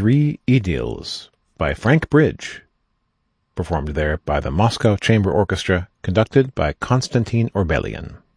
Three Idylls by Frank Bridge, performed there by the Moscow Chamber Orchestra, conducted by Konstantin Orbelian.